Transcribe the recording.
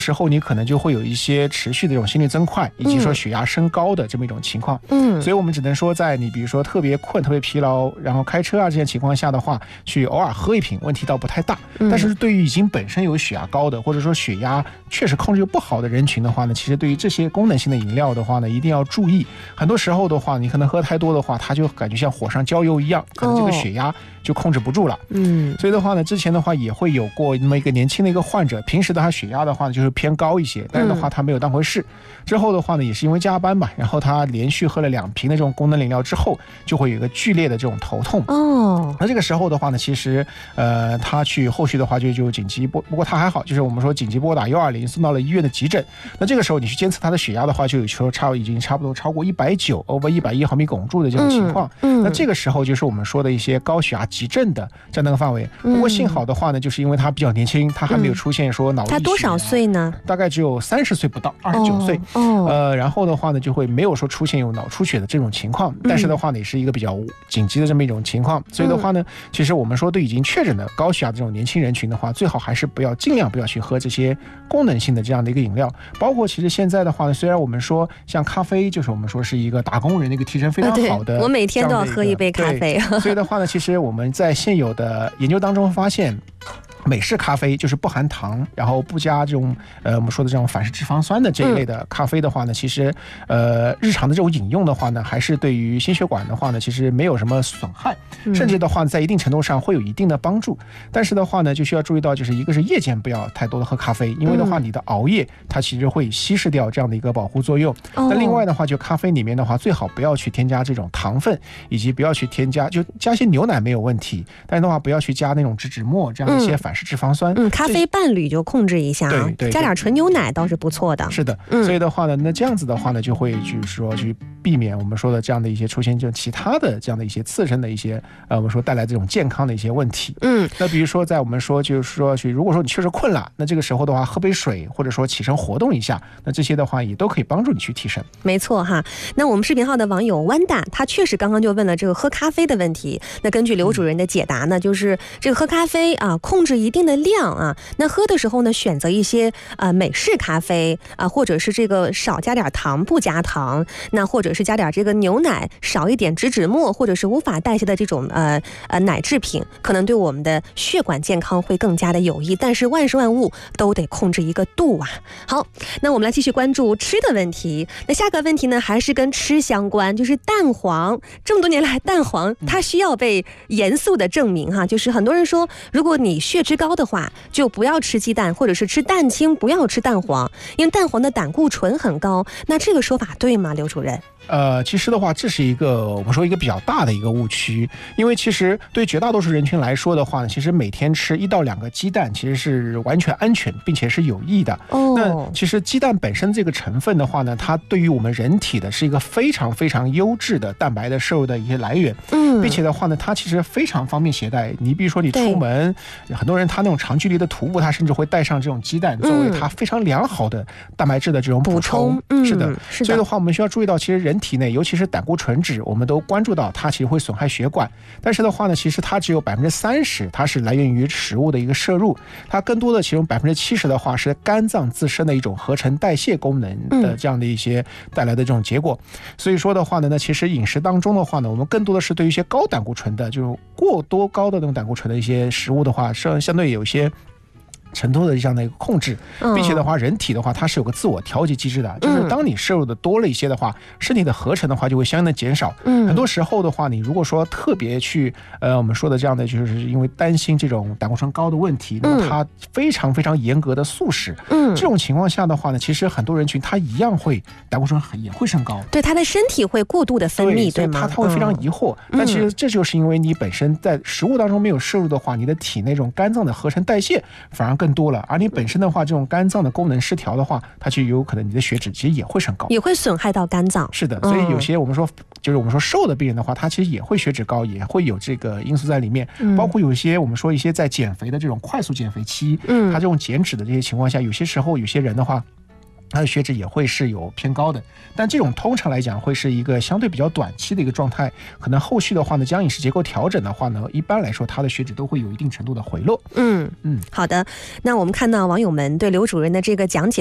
时候你可能就会有一些持续的这种心率增快，以及说血压升高的这么一种情况。所以我们只能说，在你比如说特别困、特别疲劳，然后开车啊这些情况下的话，去偶尔喝一瓶，问题倒不太大。但是对于已经本身有血压高的，或者说血压确实控制不好的人群的话呢，其实对于这些功能性的饮料的话呢，一定要注意。很多时候的话，你可能喝太多的话，它就感觉像火上浇油一样，可能这个血压就控制不住了。所以的话呢，之前的话也会有过那么一个年轻的一个患者，平时的他血压的话呢就是偏高一些，但是的话他没有当回事。之后的话呢，也是因为加班吧，然后他连续喝了2瓶的这种功能饮料之后，就会有一个剧烈的这种头痛。那这个时候的话呢，其实他去后续的话就紧急拨，不过他还好，就是我们说紧急拨打120，送到了医院的急诊。那这个时候你去监测他的血压的话，就有时候已经差不多超过190 over 110毫米汞柱的这种情况。那这个时候就是我们说的一些高血压急症的这样的一个范围。不过幸好的话呢，就是因为他比较年轻，他还没有出现说脑溢血。 他多少岁呢？ 大概只有30岁不到，29岁。然后的话呢，就会没有说出现有脑出血的这种情况，但是的话呢，也是一个比较紧急的这么一种情况。所以的话呢，其实我们说对已经确诊的高血压这种年轻人群的话，最好还是尽量不要去喝这些功能性的这样的一个饮料。包括其实现在的话呢，虽然我们说像咖啡，就是我们说是一个打工人的一个提神非常好的， 我每天都要喝一杯咖啡。 所以的话呢，其实我们在现有的研究当中发现，美式咖啡就是不含糖，然后不加这种我们说的这种反式脂肪酸的这一类的咖啡的话呢，其实日常的这种饮用的话呢，还是对于心血管的话呢，其实没有什么损害，甚至的话在一定程度上会有一定的帮助。但是的话呢，就需要注意到，就是一个是夜间不要太多的喝咖啡，因为的话你的熬夜它其实会稀释掉这样的一个保护作用。那另外的话，就咖啡里面的话，最好不要去添加这种糖分，以及不要去添加，就加些牛奶没有问题，但是的话不要去加那种植脂末这样一些反式脂肪酸。 咖啡伴侣就控制一下啊， 对， 加点纯牛奶倒是不错的。 是的，所以的话呢，那这样子的话呢，就会就是说去避免我们说的这样的一些出现这其他的这样的一些自身的一些我们说带来这种健康的一些问题。那比如说在我们说就是说如果说你确实困了，那这个时候的话喝杯水，或者说起身活动一下，那这些的话也都可以帮助你去提神。 没错哈。那我们视频号的网友弯大，他确实刚刚就问了这个喝咖啡的问题。那根据刘主任的解答呢，就是这个喝咖啡啊，控制一定的量啊，那喝的时候呢，选择一些美式咖啡啊，或者是这个少加点糖不加糖，那或者是加点这个牛奶，少一点植脂末，或者是无法代谢的这种奶制品，可能对我们的血管健康会更加的有益。但是万事万物都得控制一个度啊。好，那我们来继续关注吃的问题。那下个问题呢，还是跟吃相关，就是蛋黄。这么多年来，蛋黄它需要被严肃的证明哈，就是很多人说，如果你血脂高的话，就不要吃鸡蛋，或者是吃蛋清，不要吃蛋黄，因为蛋黄的胆固醇很高。那这个说法对吗，刘主任？ 其实的话，这是一个我们说一个比较大的一个误区，因为其实对绝大多数人群来说的话呢，其实每天吃1到2个鸡蛋其实是完全安全并且是有益的。那其实鸡蛋本身这个成分的话呢，它对于我们人体的是一个非常非常优质的蛋白的摄入的一些来源，并且的话呢，它其实非常方便携带。你比如说你出门，很多人他那种长距离的徒步，他甚至会带上这种鸡蛋作为他非常良好的蛋白质的这种补充。是的，所以的话我们需要注意到，其实人体内尤其是胆固醇脂，我们都关注到它其实会损害血管，但是的话呢，其实它只有30%它是来源于食物的一个摄入，它更多的其中70%的话是肝脏自身的一种合成代谢功能的这样的一些带来的这种结果。所以说的话呢，其实饮食当中的话呢，我们更多的是对于一些高胆固醇的，就是过多高的那种胆固醇的一些食物的话，相对有一些程度的这样的一个控制，并且的话，人体的话它是有个自我调节机制的，就是当你摄入的多了一些的话，身体的合成的话就会相应的减少。很多时候的话，你如果说特别去我们说的这样的，就是因为担心这种胆固醇高的问题，那么它非常非常严格的素食，这种情况下的话呢，其实很多人群他一样会胆固醇也会升高， 对他的身体会过度的分泌，对吗？ 他会非常疑惑。但其实这就是因为你本身在食物当中没有摄入的话，你的体内这种肝脏的合成代谢反而更多了，而你本身的话，这种肝脏的功能失调的话，它就有可能你的血脂其实也会升高， 也会损害到肝脏。 是的，所以有些我们说就是我们说瘦的病人的话，他其实也会血脂高，也会有这个因素在里面。包括有些我们说一些在减肥的这种快速减肥期，他这种减脂的这些情况下，有些时候有些人的话， 它的血脂也会是有偏高的，但这种通常来讲会是一个相对比较短期的一个状态，可能后续的话呢，将饮食结构调整的话呢，一般来说它的血脂都会有一定程度的回落。 好的，那我们看到网友们对刘主任的这个讲解